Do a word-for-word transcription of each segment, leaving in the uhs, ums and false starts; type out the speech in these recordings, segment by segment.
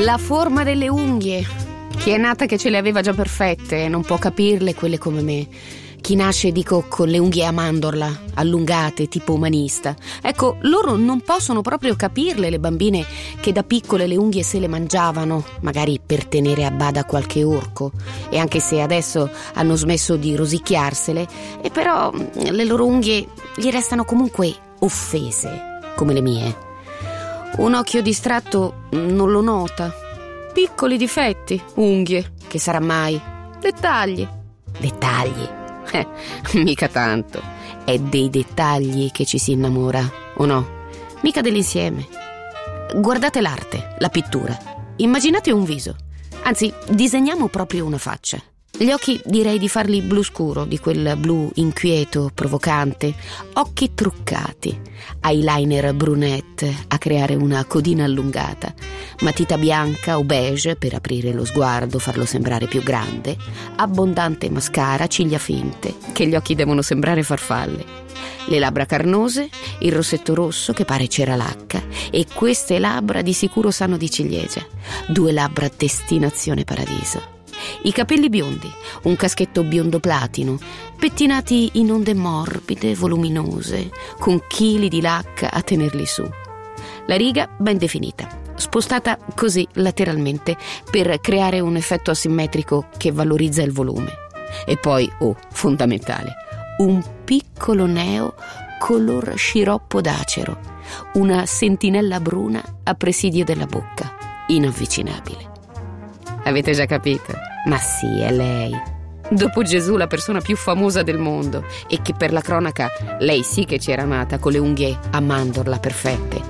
La forma delle unghie. Chi è nata che ce le aveva già perfette non può capirle quelle come me. Chi nasce, dico, con le unghie a mandorla, allungate, tipo umanista. Ecco, loro non possono proprio capirle, le bambine che da piccole le unghie se le mangiavano, magari per tenere a bada qualche orco. E anche se adesso hanno smesso di rosicchiarsele, e però le loro unghie gli restano comunque offese, come le mie. Un occhio distratto non lo nota. Piccoli difetti, unghie, che sarà mai? Dettagli. Dettagli. Eh, mica tanto. È dei dettagli che ci si innamora, o no? Mica dell'insieme. Guardate l'arte, la pittura. Immaginate un viso. Anzi, disegniamo proprio una faccia. Gli occhi direi di farli blu scuro, di quel blu inquieto, provocante. Occhi truccati, eyeliner brunette a creare una codina allungata, matita bianca o beige per aprire lo sguardo, farlo sembrare più grande, abbondante mascara, ciglia finte, che gli occhi devono sembrare farfalle, le labbra carnose, il rossetto rosso che pare cera lacca, e queste labbra di sicuro sanno di ciliegia, due labbra destinazione paradiso. I capelli biondi, un caschetto biondo platino, pettinati in onde morbide, voluminose, con chili di lacca a tenerli su. La riga ben definita, spostata così lateralmente per creare un effetto asimmetrico che valorizza il volume. E poi, oh, fondamentale, un piccolo neo color sciroppo d'acero, una sentinella bruna a presidio della bocca, inavvicinabile. Avete già capito? Ma sì, è lei. Dopo Gesù, la persona più famosa del mondo, e che per la cronaca lei sì che c'era nata con le unghie a mandorla perfette.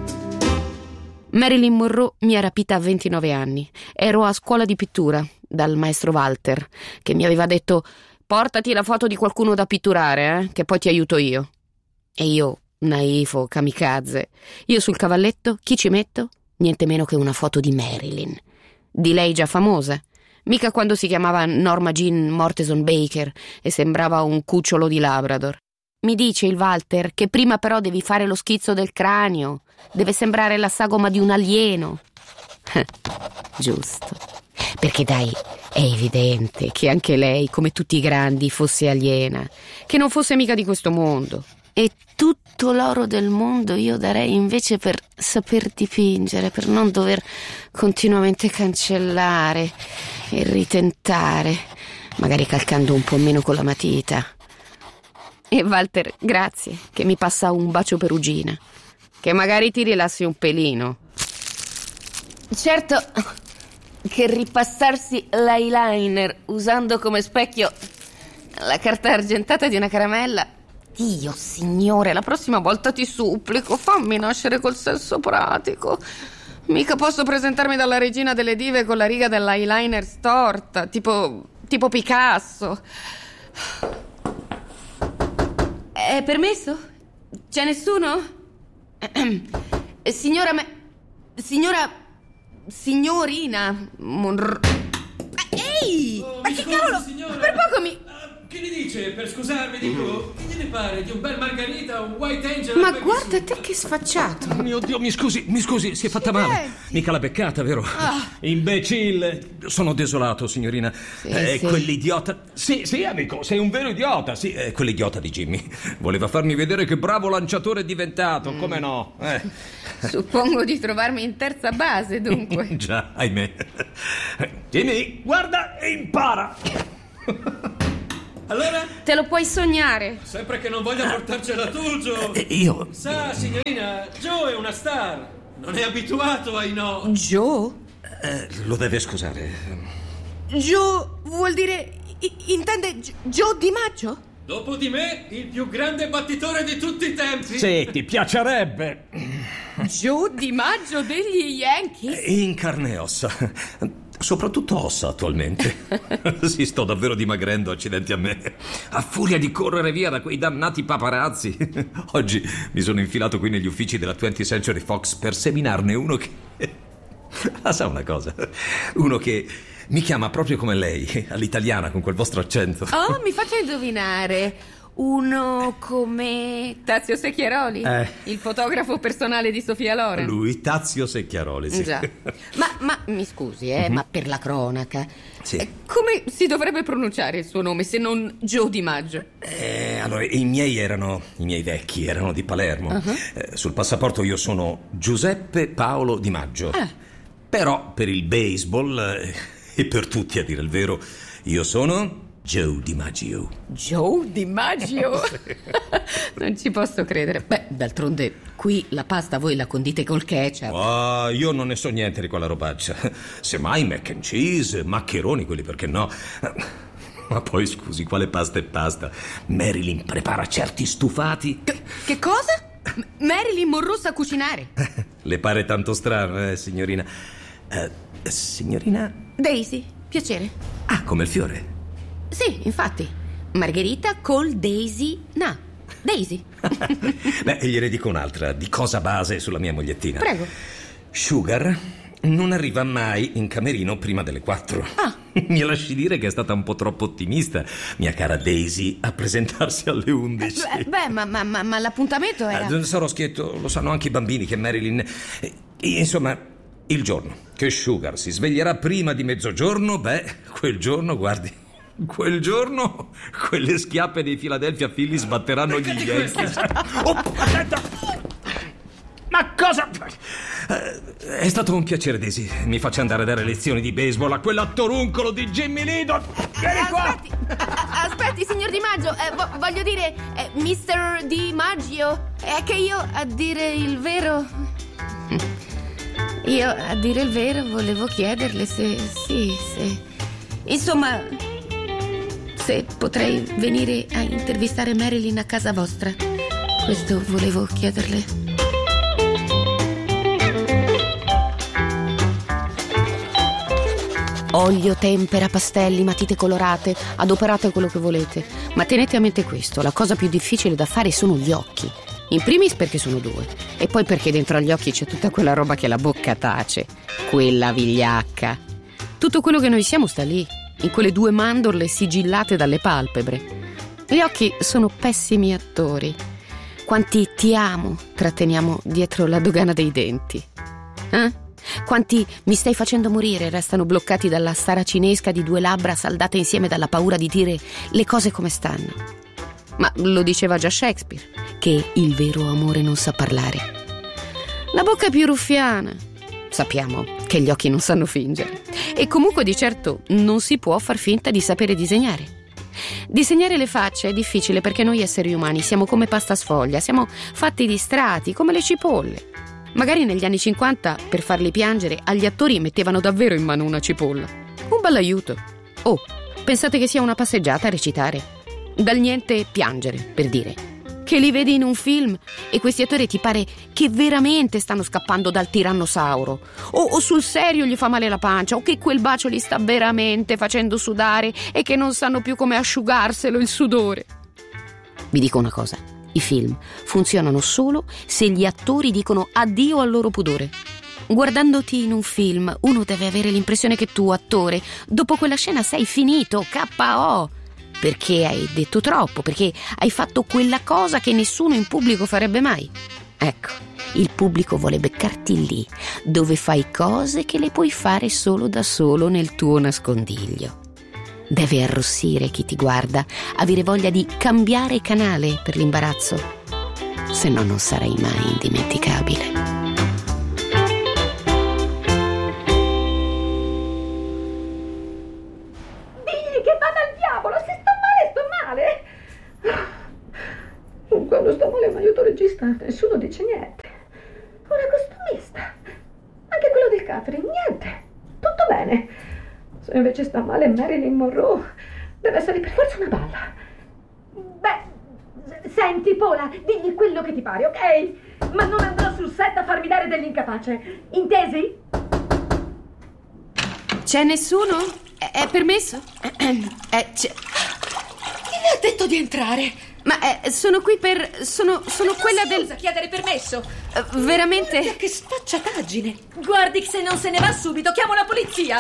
Marilyn Monroe mi ha rapita a ventinove anni. Ero a scuola di pittura dal maestro Walter, che mi aveva detto: portati la foto di qualcuno da pitturare, eh, che poi ti aiuto io. E io, naifo, kamikaze, io sul cavalletto, chi ci metto? Niente meno che una foto di Marilyn. Di lei già famosa. Mica quando si chiamava Norma Jean Mortenson Baker e sembrava un cucciolo di Labrador. Mi dice il Walter che prima però devi fare lo schizzo del cranio. Deve sembrare la sagoma di un alieno. Giusto. Perché dai, è evidente che anche lei, come tutti i grandi, fosse aliena, che non fosse mica di questo mondo. E tutto l'oro del mondo io darei invece per saper dipingere, per non dover continuamente cancellare e ritentare, magari calcando un po' meno con la matita. E Walter, grazie, che mi passa un bacio perugina, che magari ti rilassi un pelino. Certo che ripassarsi l'eyeliner usando come specchio la carta argentata di una caramella... Dio signore, la prossima volta ti supplico, fammi nascere col senso pratico. Mica posso presentarmi dalla regina delle dive con la riga dell'eyeliner storta, tipo, tipo Picasso. È permesso? C'è nessuno? Signora me... Signora... Signorina Monroe... Ehi! Oh, ma che scusi, cavolo? Signora. Per poco mi... Che ne dice, per scusarmi, dico, che gliene pare di un bel margarita, un white angel? Ma guarda te che sfacciato. Oh mio Dio, mi scusi, mi scusi, si è fatta male. Senti. Mica l'ha beccata, vero? Ah. Imbecille. Sono desolato, signorina. Sì, eh, sì. Quell'idiota... Sì, sì, amico, sei un vero idiota. Sì, eh, quell'idiota di Jimmy. Voleva farmi vedere che bravo lanciatore è diventato, mm. come no? Eh. Suppongo di trovarmi in terza base, dunque. Già, ahimè. Jimmy, guarda e impara. Allora? Te lo puoi sognare. Sempre che non voglia portarcela tu, Joe. Eh, io... Sa, signorina, Joe è una star. Non è abituato ai no. Joe? Eh, lo deve scusare. Joe vuol dire... i- intende Gio- Joe DiMaggio? Dopo di me, il più grande battitore di tutti i tempi. Sì, ti piacerebbe. Joe DiMaggio degli Yankees? In carne e ossa. Soprattutto ossa attualmente. Si, sto davvero dimagrendo, accidenti a me. A furia di correre via da quei dannati paparazzi. Oggi mi sono infilato qui negli uffici della twentieth Century Fox per seminarne uno che... Ah, sa una cosa? Uno che mi chiama proprio come lei, all'italiana, con quel vostro accento. Oh, mi faccia indovinare. Uno come Tazio Secchiaroli, Eh. il fotografo personale di Sofia Loren. Lui, Tazio Secchiaroli, sì. Già. Ma, ma mi scusi, eh, Mhm. ma per la cronaca, Sì. eh, come si dovrebbe pronunciare il suo nome se non Joe Di Maggio? Eh, allora, i miei erano, i miei vecchi, erano di Palermo. Uh-huh. Eh, sul passaporto io sono Giuseppe Paolo Di Maggio. Ah. Però per il baseball, eh, e per tutti a dire il vero, io sono Joe Di Maggio. Joe Di Maggio? Non ci posso credere. Beh, d'altronde qui la pasta voi la condite col ketchup. Ah, io non ne so niente di quella robaccia. Semmai mac and cheese, maccheroni, quelli perché no. Ma poi scusi, quale pasta e pasta? Marilyn prepara certi stufati. Che, che cosa? M- Marilyn Monroe sa cucinare. Le pare tanto strano, eh, signorina? Eh, signorina? Daisy, piacere. Ah, come il fiore. Sì, infatti. Margherita col Daisy na. Daisy. Beh, gliene dico un'altra, di cosa base sulla mia mogliettina. Prego. Sugar non arriva mai in camerino prima delle quattro. Ah. Mi lasci dire che è stata un po' troppo ottimista, mia cara Daisy, a presentarsi alle undici. Beh, beh, ma, ma, ma, ma l'appuntamento era... Eh, sarò schietto, lo sanno anche i bambini che Marilyn... eh, Insomma, il giorno che Sugar si sveglierà prima di mezzogiorno, beh, quel giorno, guardi... Quel giorno, quelle schiappe dei Philadelphia Phillies batteranno gli Yankees. Oh, attenta! Ma cosa? Eh, È stato un piacere, Daisy. Mi faccia andare a dare lezioni di baseball a quell'attoruncolo di Jimmy Lidl. Vieni qua! Aspetti, a- aspetti, signor Di Maggio, eh, vo- voglio dire, eh, mister Di Maggio, è che io, a dire il vero... Io, a dire il vero, volevo chiederle se... Sì, se... Insomma... se potrei venire a intervistare Marilyn a casa vostra. Questo volevo chiederle. Olio, tempera, pastelli, matite colorate, adoperate quello che volete. Ma tenete a mente questo, la cosa più difficile da fare sono gli occhi. In primis perché sono due, e poi perché dentro agli occhi c'è tutta quella roba che la bocca tace, quella vigliacca. Tutto quello che noi siamo sta lì, in quelle due mandorle sigillate dalle palpebre. Gli occhi sono pessimi attori. Quanti ti amo tratteniamo dietro la dogana dei denti? Eh? Quanti mi stai facendo morire restano bloccati dalla saracinesca di due labbra saldate insieme dalla paura di dire le cose come stanno? Ma lo diceva già Shakespeare, che il vero amore non sa parlare. La bocca è più ruffiana. Sappiamo che gli occhi non sanno fingere. E comunque di certo non si può far finta di sapere disegnare. Disegnare le facce è difficile perché noi esseri umani siamo come pasta sfoglia, siamo fatti di strati, come le cipolle. Magari negli anni cinquanta, per farli piangere, agli attori mettevano davvero in mano una cipolla. Un bell'aiuto. Oh, pensate che sia una passeggiata a recitare? Dal niente piangere, per dire. Che li vedi in un film e questi attori ti pare che veramente stanno scappando dal tirannosauro, o, o sul serio gli fa male la pancia, o che quel bacio li sta veramente facendo sudare e che non sanno più come asciugarselo il sudore. Vi dico una cosa, i film funzionano solo se gli attori dicono addio al loro pudore. Guardandoti in un film uno deve avere l'impressione che tu, attore, dopo quella scena sei finito, K O, perché hai detto troppo, perché hai fatto quella cosa che nessuno in pubblico farebbe mai. Ecco, il pubblico vuole beccarti lì, dove fai cose che le puoi fare solo da solo nel tuo nascondiglio. Deve arrossire chi ti guarda, avere voglia di cambiare canale per l'imbarazzo, se no non sarai mai indimenticabile. Quando sto male, ma aiuto regista, nessuno dice niente. Una costumista, anche quello del catering, niente, tutto bene. Se invece sta male Marilyn Monroe, deve essere per forza una balla. Beh, senti Paula, digli quello che ti pare, ok? Ma non andrò sul set a farmi dare dell'incapace, intesi? C'è nessuno? È, è permesso? Eh, c'è... Chi le ha detto di entrare? Ma eh, sono qui per... Sono, sono quella del... Scusa, chiedere permesso. Uh, veramente... Guarda che sfacciataggine. Guardi che se non se ne va subito, chiamo la polizia.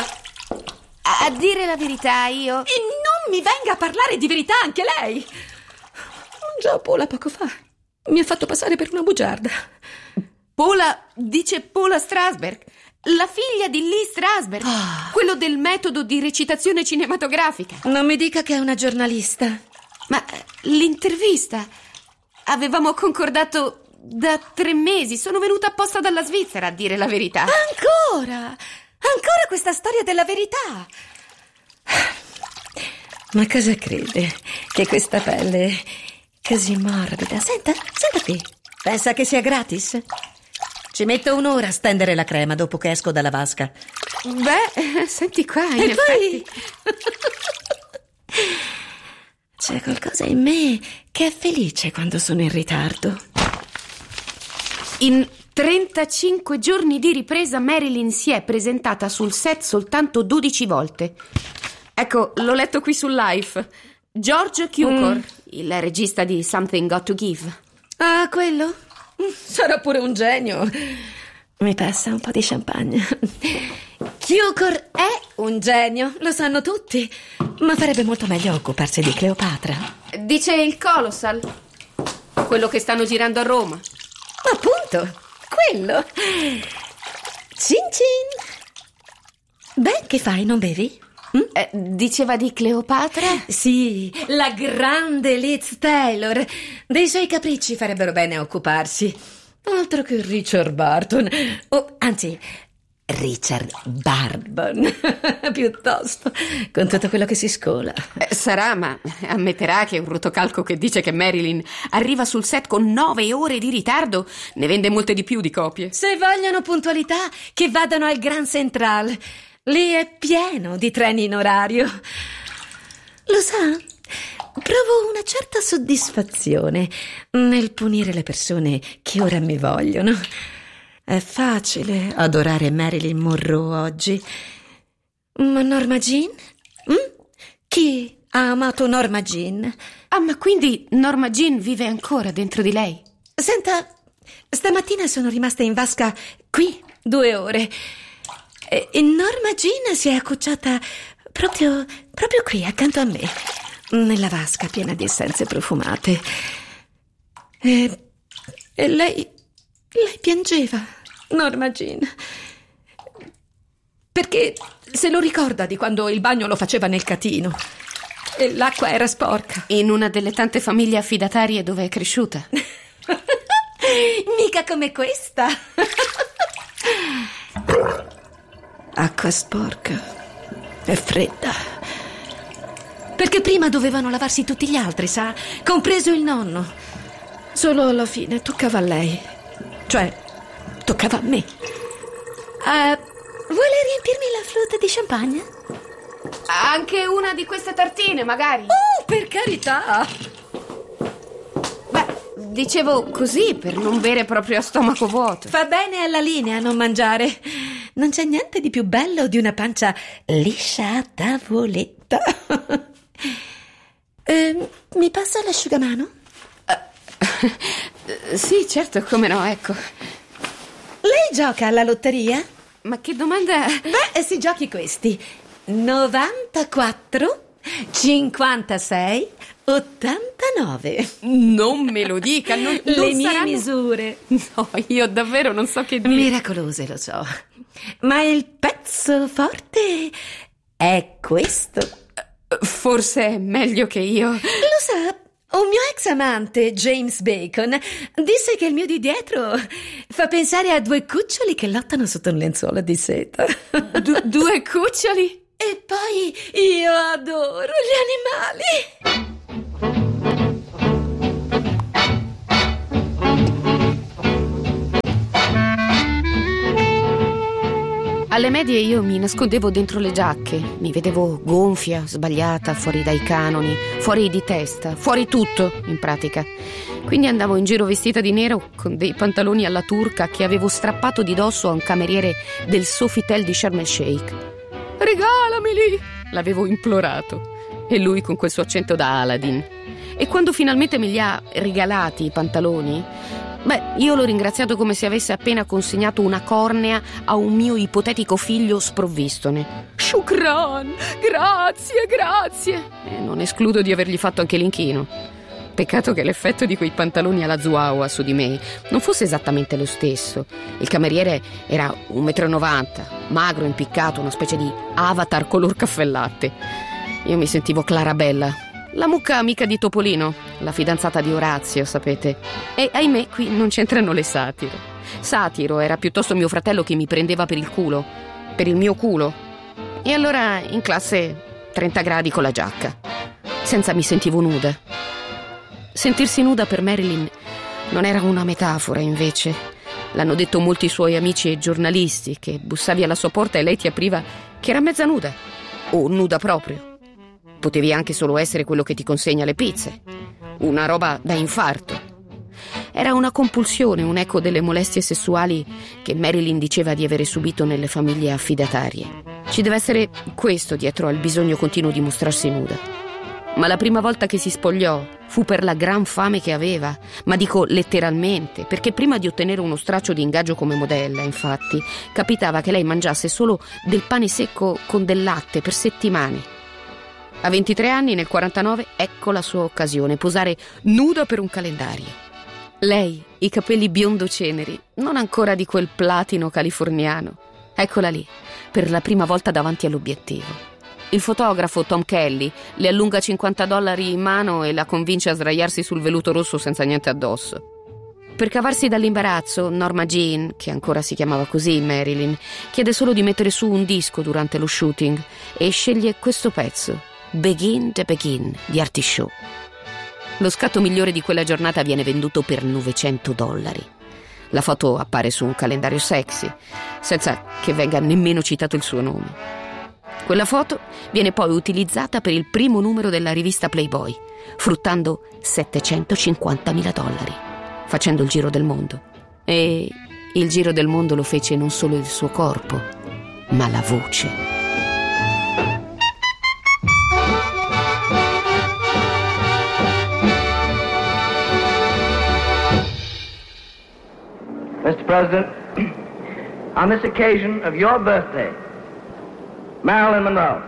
A, a dire la verità, io... E non mi venga a parlare di verità anche lei. mangiò Paula poco fa. Mi ha fatto passare per una bugiarda. Paula, dice Paula Strasberg, la figlia di Lee Strasberg, oh. quello del metodo di recitazione cinematografica. Non mi dica che è una giornalista. Ma l'intervista avevamo concordato da tre mesi. Sono venuta apposta dalla Svizzera a dire la verità. Ancora? Ancora questa storia della verità? Ma cosa crede? Che questa pelle è così morbida? Senta, senta qui. Pensa che sia gratis? Ci metto un'ora a stendere la crema dopo che esco dalla vasca. Beh, senti qua, in e effetti. Poi... c'è qualcosa in me che è felice quando sono in ritardo. In trentacinque giorni di ripresa Marilyn si è presentata sul set soltanto dodici volte. Ecco, l'ho letto qui sul Life. George Cukor, mm. il regista di Something Got to Give. Ah, quello? Sarà pure un genio. Mi passa un po' di champagne. Cukor è un genio, lo sanno tutti. Ma farebbe molto meglio occuparsi di Cleopatra. Dice il Colossal, quello che stanno girando a Roma. Appunto, quello. Cin cin. Beh, che fai, non bevi? Mm? Eh, diceva di Cleopatra? Sì, la grande Liz Taylor. Dei suoi capricci farebbero bene a occuparsi. Altro che Richard Barton. Oh, anzi, Richard Barbon. Piuttosto, con tutto quello che si scola. Eh, sarà, ma ammetterà che un rotocalco che dice che Marilyn arriva sul set con nove ore di ritardo ne vende molte di più di copie. Se vogliono puntualità, che vadano al Grand Central. Lì è pieno di treni in orario. Lo sa, provo una certa soddisfazione nel punire le persone che ora mi vogliono. È facile adorare Marilyn Monroe oggi. Ma Norma Jean? Mm? Chi ha amato Norma Jean? Ah, ma quindi Norma Jean vive ancora dentro di lei? Senta, stamattina sono rimasta in vasca qui due ore. E Norma Jean si è accucciata proprio, proprio qui, accanto a me, nella vasca piena di essenze profumate. E, e lei, lei piangeva, Norma Jean, perché se lo ricorda di quando il bagno lo faceva nel catino e l'acqua era sporca. In una delle tante famiglie affidatarie dove è cresciuta. Mica come questa. Acqua sporca e fredda. Perché prima dovevano lavarsi tutti gli altri, sa? Compreso il nonno. Solo alla fine toccava a lei. Cioè, toccava a me. Uh, vuole riempirmi la flûte di champagne? Anche una di queste tartine, magari. Oh, per carità. Beh, dicevo così, per non bere proprio a stomaco vuoto. Fa bene alla linea non mangiare. Non c'è niente di più bello di una pancia liscia a tavoletta. eh, mi passa l'asciugamano? Uh, sì, certo, come no, ecco. Lei gioca alla lotteria? Ma che domanda? Beh, si giochi questi. novantaquattro, cinquantasei, ottantanove. Non me lo dica, non, Le non mie saranno... misure. No, io davvero non so che dire. Miracolose, lo so. Ma il pezzo forte è questo. Forse è meglio che io... Lo sa, un mio ex amante, James Bacon, disse che il mio di dietro fa pensare a due cuccioli che lottano sotto un lenzuolo di seta. Du- due cuccioli? E poi io adoro gli animali. Alle medie io mi nascondevo dentro le giacche, mi vedevo gonfia, sbagliata, fuori dai canoni, fuori di testa, fuori tutto, in pratica. Quindi andavo in giro vestita di nero con dei pantaloni alla turca che avevo strappato di dosso a un cameriere del Sofitel di Sharm el Sheikh. Regalameli! L'avevo implorato. E lui con quel suo accento da Aladdin. E quando finalmente me li ha regalati i pantaloni... Beh, io l'ho ringraziato come se avesse appena consegnato una cornea a un mio ipotetico figlio sprovvistone. Shukran! Grazie, grazie! E non escludo di avergli fatto anche l'inchino. Peccato che l'effetto di quei pantaloni alla Zuaua su di me non fosse esattamente lo stesso. Il cameriere era un metro e novanta, magro, impiccato, una specie di avatar color caffè latte. Io mi sentivo Clarabella, la mucca amica di Topolino, la fidanzata di Orazio, sapete. E ahimè, qui non c'entrano le satire. Satiro era piuttosto mio fratello che mi prendeva per il culo, per il mio culo. E allora in classe trenta gradi con la giacca. Senza mi sentivo nuda. Sentirsi nuda per Marilyn non era una metafora, invece. L'hanno detto molti suoi amici e giornalisti, che bussavi alla sua porta e lei ti apriva che era mezza nuda, o nuda proprio. Potevi anche solo essere quello che ti consegna le pizze. Una roba da infarto. Era una compulsione, un eco delle molestie sessuali che Marilyn diceva di avere subito nelle famiglie affidatarie. Ci deve essere questo dietro al bisogno continuo di mostrarsi nuda. Ma la prima volta che si spogliò fu per la gran fame che aveva, ma dico letteralmente, perché prima di ottenere uno straccio di ingaggio come modella, infatti, capitava che lei mangiasse solo del pane secco con del latte per settimane. A ventitré anni, nel quarantanove, ecco la sua occasione, posare nuda per un calendario. Lei, i capelli biondo ceneri, non ancora di quel platino californiano. Eccola lì, per la prima volta davanti all'obiettivo. Il fotografo Tom Kelly le allunga cinquanta dollari in mano e la convince a sdraiarsi sul veluto rosso senza niente addosso. Per cavarsi dall'imbarazzo, Norma Jean, che ancora si chiamava così Marilyn, chiede solo di mettere su un disco durante lo shooting e sceglie questo pezzo, Begin to Begin, di Artie Shaw. Lo scatto migliore di quella giornata viene venduto per novecento dollari. La foto appare su un calendario sexy, senza che venga nemmeno citato il suo nome. Quella foto viene poi utilizzata per il primo numero della rivista Playboy, fruttando settecentocinquantamila dollari, facendo il giro del mondo. E il giro del mondo lo fece non solo il suo corpo, ma la voce. mister President, on this occasion of your birthday, Marilyn Monroe.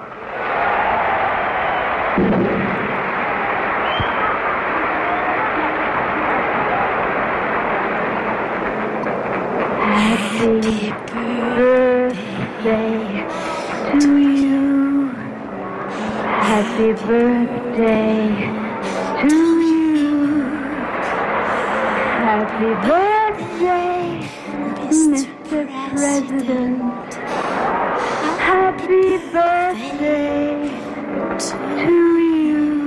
Happy birthday to you. Happy birthday to you. Happy birthday, mister President.